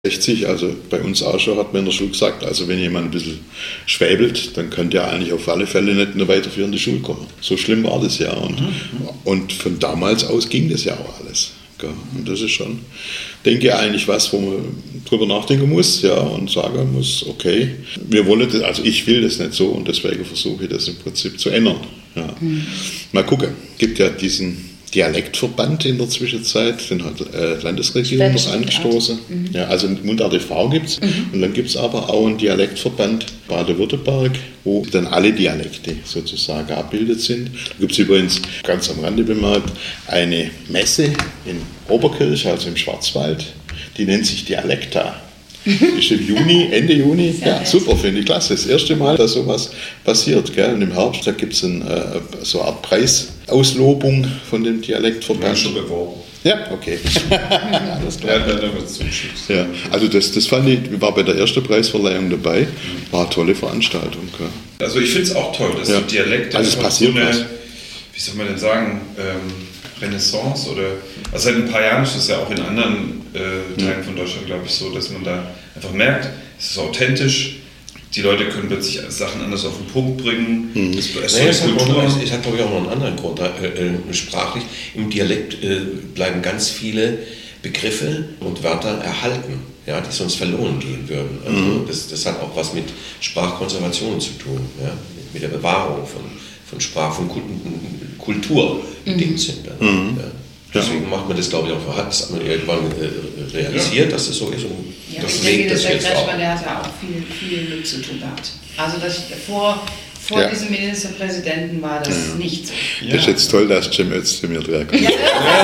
60, also bei uns auch schon, hat man in der Schule gesagt, also wenn jemand ein bisschen schwäbelt, dann könnte er eigentlich auf alle Fälle nicht in eine weiterführende Schule kommen. So schlimm war das ja. Und von damals aus ging das ja auch alles. Und das ist schon, denke ich, eigentlich was, wo man drüber nachdenken muss, ja, und sagen muss, okay, wir wollen das, also ich will das nicht so und deswegen versuche ich das im Prinzip zu ändern. Ja. Mal gucken, gibt ja diesen Dialektverband in der Zwischenzeit, den hat Landesregierung noch angestoßen. Ja, also Mundart e.V. gibt es. Und dann gibt es aber auch einen Dialektverband Baden-Württemberg, wo dann alle Dialekte sozusagen abgebildet sind. Da gibt es übrigens, ganz am Rande bemerkt, eine Messe in Oberkirch, also im Schwarzwald, die nennt sich Dialekta. Ist im Juni, Ende Juni. Ja, super, finde ich klasse. Das erste Mal, dass sowas passiert. Gell? Und im Herbst, da gibt es so eine Art Preisauslobung von dem Dialektverband. Ja, schon beworben. Ja, okay. Alles klar. Ja, dann wird es zugeschickt. Ja, also das fand ich, war bei der ersten Preisverleihung dabei. War eine tolle Veranstaltung. Gell? Also ich finde es auch toll, dass die Dialekte, also es passiert so eine, wie soll man denn sagen, Renaissance oder, also seit ein paar Jahren ist das ja auch in anderen Teilen von Deutschland, glaube ich, so, dass man da einfach merkt, es ist authentisch, die Leute können plötzlich Sachen anders auf den Punkt bringen. Es hat, glaube ich, auch noch einen anderen Grund. Sprachlich, im Dialekt bleiben ganz viele Begriffe und Wörter erhalten, ja, die sonst verloren gehen würden. Also das hat auch was mit Sprachkonservation zu tun, ja, mit der Bewahrung von Sprache, von Kultur in dem Sinne. Ja. Deswegen macht man das, glaube ich, auch, hat man irgendwann realisiert, dass das so ist. Und ja, ich denke, dass der Kretschmann, der hat ja auch viel mit zu tun gehabt. Also vor diesem Ministerpräsidenten war das nicht so. Das ist jetzt toll, dass Cem Özdemir direkt kommt.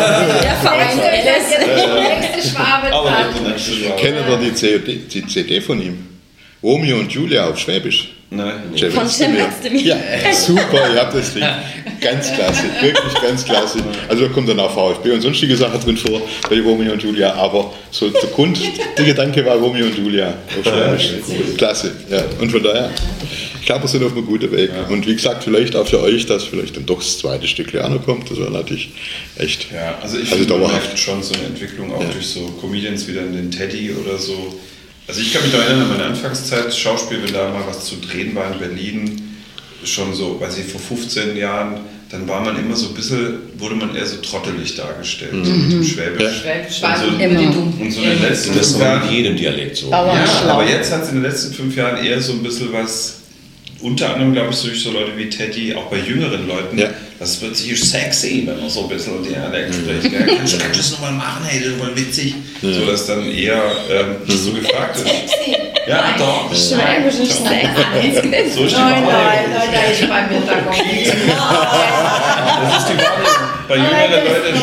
Kennen wir die CD von ihm? Romeo und Julia auf Schwäbisch? Nein. Von Cem Özdemir. Ja, super, ihr habt das Ding. Ganz klasse, wirklich ganz klasse. Also da kommt dann auch VfB und sonstige Sachen drin vor bei Romeo und Julia, aber so der Grundgedanke war Romeo und Julia auf Schwäbisch. Klasse, ja. Und von daher, ich glaube, wir sind auf einem guten Weg. Ja. Und wie gesagt, vielleicht auch für euch, dass vielleicht dann doch das zweite Stück Lerner kommt. Das wäre natürlich echt. Ja, also ich finde, man merkt schon so eine Entwicklung auch durch so Comedians wie dann den Teddy oder so. Also ich kann mich noch erinnern an meine Anfangszeit, Schauspiel, wenn da mal was zu drehen war in Berlin, schon so, weiß ich, vor 15 Jahren, dann war man immer so ein bisschen, wurde man eher so trottelig dargestellt, mit dem Schwäbisch. Und so in den letzten 5 Jahren, in jedem Dialekt so. Ja, aber jetzt hat es in den letzten 5 Jahren eher so ein bisschen was, unter anderem, glaube ich, durch so Leute wie Teddy, auch bei jüngeren Leuten, das wird sich sexy, wenn man so ein bisschen Dialekt spricht. Kannst du das nochmal machen, hey, das ist voll witzig. So, dass dann eher so gefragt ist. Ja, doch. Schwäbisch ist sexy. So ist die Wahrnehmung. Leute, ich bei mir da kommen. Das ist die Wahrnehmung. Bei jüngeren Leuten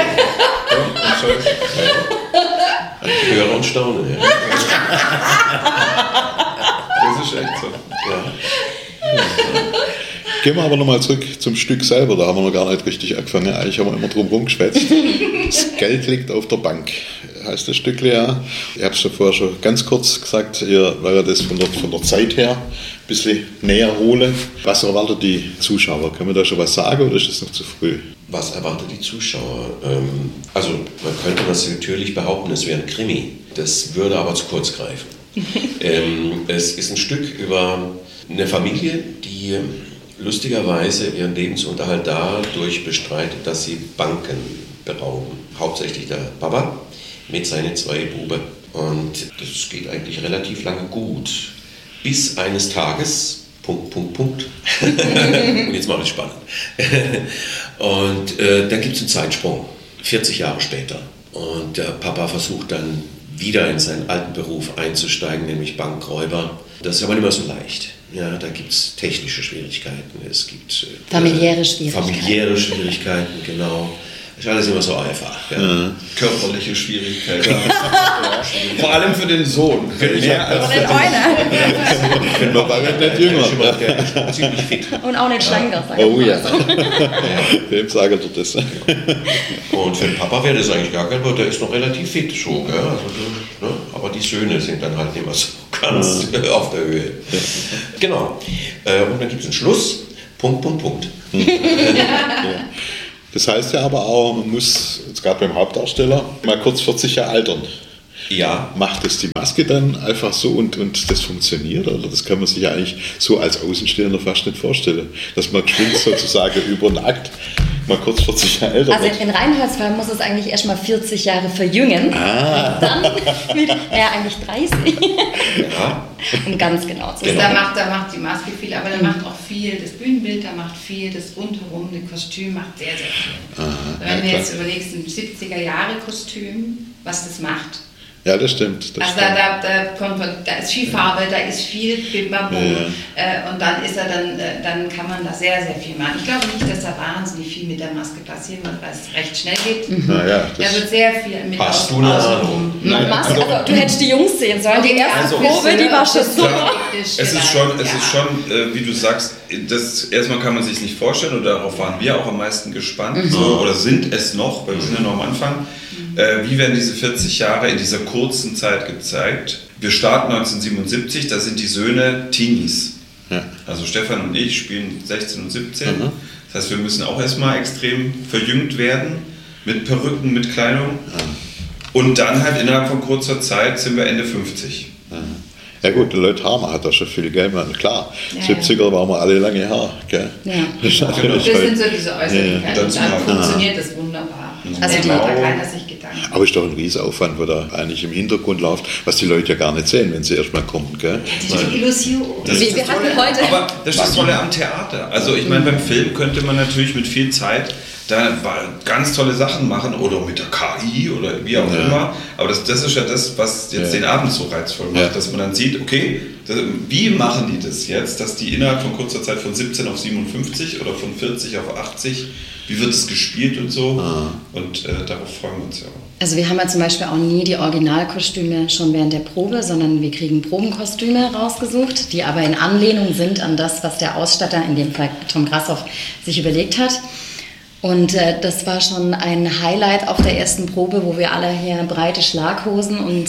schon. Ich höre und staune. Ja. Das ist echt so. Ja. Gehen wir aber nochmal zurück zum Stück selber, da haben wir noch gar nicht richtig angefangen. Eigentlich haben wir immer drum rumgeschwätzt. Das Geld liegt auf der Bank, heißt das Stück ja. Ich habe es ja vorher schon ganz kurz gesagt, ihr werdet das von der Zeit her ein bisschen näher holen. Was erwartet die Zuschauer? Können wir da schon was sagen oder ist das noch zu früh? Was erwartet die Zuschauer? Also man könnte das natürlich behaupten, es wäre ein Krimi. Das würde aber zu kurz greifen. Es ist ein Stück über eine Familie, die lustigerweise ihren Lebensunterhalt dadurch bestreitet, dass sie Banken berauben. Hauptsächlich der Papa mit seinen 2 Buben. Und das geht eigentlich relativ lange gut. Bis eines Tages, ... Und jetzt mache ich es spannend. Und dann gibt es einen Zeitsprung, 40 Jahre später. Und der Papa versucht dann wieder in seinen alten Beruf einzusteigen, nämlich Bankräuber. Das ist aber nicht mehr so leicht. Ja, da gibt es technische Schwierigkeiten, es gibt familiäre Schwierigkeiten, genau. Ist alles immer so einfach. Ja. Körperliche Schwierigkeiten. Vor allem für den Sohn. Mehr als für den Euler. Man war ja nicht jünger. Ziemlich fit. Und auch nicht schlanker. Oh ja. Wem sagt er das? Und für den Papa wäre das eigentlich gar kein Wort. Der ist noch relativ fit schon. Gell? Also, ne? Aber die Söhne sind dann halt nicht mehr so ganz auf der Höhe. Genau. Und dann gibt es einen Schluss. ... Ja. Das heißt ja aber auch, man muss, jetzt gerade beim Hauptdarsteller, mal kurz 40 Jahre altern. Ja. Macht das die Maske dann einfach so und das funktioniert? Oder das kann man sich eigentlich so als Außenstehender fast nicht vorstellen, dass man geschwind sozusagen über den Akt mal kurz 40 Jahre älter Also wird. in Reinholdsfall muss es eigentlich erstmal 40 Jahre verjüngen. Und dann eigentlich 30. Ja. Um ganz genau zu Also sein. da macht die Maske viel, aber da macht auch viel, das Bühnenbild, da macht viel, das Rundherum, das Kostüm macht sehr, sehr viel. Wenn du jetzt überlegst, ein 70er-Jahre-Kostüm, was das macht. Ja, das stimmt. Also da ist viel Farbe, da ist viel Bimbabum und dann kann man da sehr, sehr viel machen. Ich glaube nicht, dass da wahnsinnig viel mit der Maske passieren wird, weil es recht schnell geht. Naja, Da wird sehr viel mit Hast du eine Ahnung? Maske, also du hättest die Jungs sehen sollen. Die erste Probe, die war schon so. Klar, es ist schon, wie du sagst, erstmal kann man sich nicht vorstellen und darauf waren wir auch am meisten gespannt oder sind es noch, weil wir sind ja noch am Anfang. Wie werden diese 40 Jahre in dieser kurzen Zeit gezeigt? Wir starten 1977, da sind die Söhne Teenies. Ja. Also Stefan und ich spielen 16 und 17. Das heißt, wir müssen auch erstmal extrem verjüngt werden, mit Perücken, mit Kleidung. Und dann halt innerhalb von kurzer Zeit sind wir Ende 50. Ja gut, die Leute haben hat da schon viel Geld, man. Klar, Ja, 70er waren wir alle lange Haar. Gell? Ja. Das ist Das natürlich sind so diese Äußerlichkeiten. Ja. Und dann funktioniert das wunderbar. Also Da macht da keiner sich Gedanken. aber ist doch ein Riesenaufwand, wo da eigentlich im Hintergrund läuft, was die Leute ja gar nicht sehen, wenn sie erstmal kommen. Gell? Die Illusion. Wir hatten heute. Aber das ist das Tolle am Theater. Also ich meine, beim Film könnte man natürlich mit viel Zeit da ganz tolle Sachen machen oder mit der KI oder wie auch immer. Aber das ist ja das, was jetzt den Abend so reizvoll macht, dass man dann sieht, okay, wie machen die das jetzt, dass die innerhalb von kurzer Zeit von 17 auf 57 oder von 40 auf 80, wie wird es gespielt und so. Und darauf freuen wir uns ja auch. Also wir haben ja zum Beispiel auch nie die Originalkostüme schon während der Probe, sondern wir kriegen Probenkostüme rausgesucht, die aber in Anlehnung sind an das, was der Ausstatter, in dem Fall Tom Grassoff, sich überlegt hat. Und das war schon ein Highlight auf der ersten Probe, wo wir alle hier breite Schlaghosen und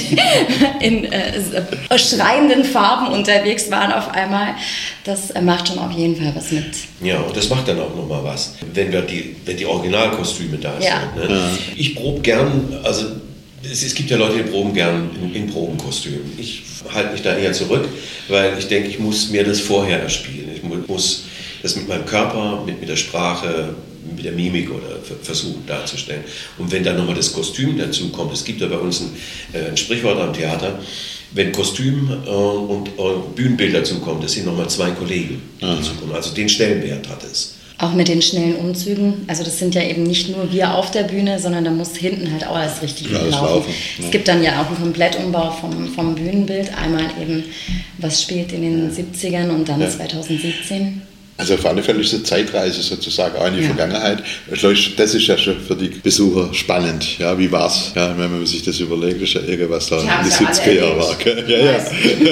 in schreienden Farben unterwegs waren auf einmal. Das macht schon auf jeden Fall was mit. Ja, und das macht dann auch nochmal was, wenn die Originalkostüme da sind. Ne? Ich probe gern, also es gibt ja Leute, die proben gern in Probenkostümen. Ich halte mich da eher zurück, weil ich denke, ich muss mir das vorher erspielen. Ich muss das mit meinem Körper, mit der Sprache, mit der Mimik oder versuchen darzustellen. Und wenn dann nochmal das Kostüm dazu kommt, es gibt ja bei uns ein Sprichwort am Theater, wenn Kostüm und Bühnenbild dazu kommt, das sind nochmal 2 Kollegen dazu kommen. Also den Stellenwert hat es. Auch mit den schnellen Umzügen. Also das sind ja eben nicht nur wir auf der Bühne, sondern da muss hinten halt auch alles richtig alles laufen. laufen. Es gibt dann ja auch einen Komplettumbau vom Bühnenbild. Einmal eben, was spielt in den 70ern und dann 2017. Also auf alle Fälle ist eine Zeitreise sozusagen auch in die Vergangenheit. Das ist ja schon für die Besucher spannend. Ja, wie war's? Ja, wenn man sich das überlegt, ist ja irgendwas da in die 70er Jahre war. Ja.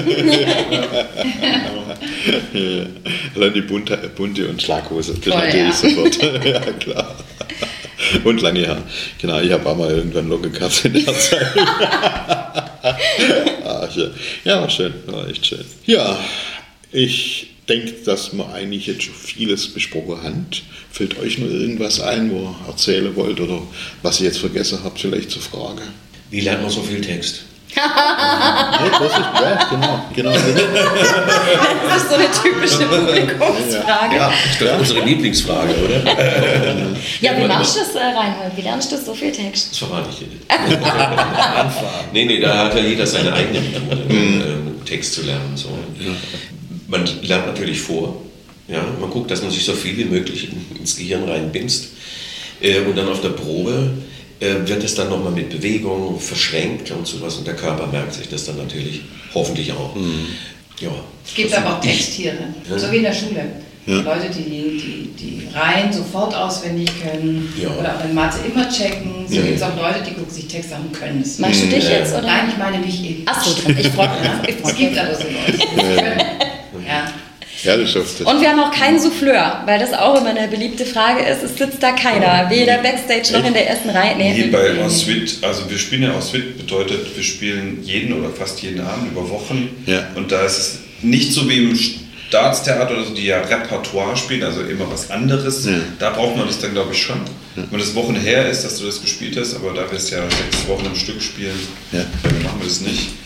Allein die bunte und Schlaghose, das Voll, natürlich sofort. Ja, klar. Und lange Haare. Genau, ich habe auch mal irgendwann Locken gehabt in der Zeit. Ja, war schön, war echt schön. Ja, ich denke, dass wir eigentlich jetzt schon vieles besprochen haben. Fällt euch noch irgendwas ein, wo ihr erzählen wollt oder was ihr jetzt vergessen habt, vielleicht zur Frage? Wie lernt man so viel Text? Genau. Das ist so eine typische Publikumsfrage. Ja, ich glaube, unsere Lieblingsfrage, oder? Ja, wie machst du das, Reinhold? Wie lernst du so viel Text? Das verrate ich dir nicht. Nee, da hat ja jeder seine eigene Methode, Text zu lernen. So. Man lernt natürlich vor. Ja? Man guckt, dass man sich so viel wie möglich ins Gehirn reinbinst. Und dann auf der Probe wird es dann nochmal mit Bewegung verschränkt und sowas. Und der Körper merkt sich das dann natürlich hoffentlich auch. Ja. Es gibt aber auch Texttiere, so wie in der Schule. Ja. Leute, die Reihen sofort auswendig können oder auch in Mathe immer checken. So gibt es auch Leute, die gucken sich Text an und können es. Meinst du dich jetzt, oder? Nein, ich meine mich eben. Ach so, ich freue mich. Es gibt aber so Leute, die es können. Ja, das schafft es. Und wir haben auch keinen Souffleur, weil das auch immer eine beliebte Frage ist. Es sitzt da keiner, weder Backstage noch in der ersten Reihe. Nee, bei Ensuite, also wir spielen ja Ensuite, bedeutet, wir spielen jeden oder fast jeden Abend über Wochen. Ja. Und da ist es nicht so wie im Darts-Theater oder so, die ja Repertoire spielen, also immer was anderes, da braucht man das dann, glaube ich, schon. Wenn das Wochen her ist, dass du das gespielt hast, aber da wir es ja 6 Wochen am Stück spielen, dann machen wir das nicht.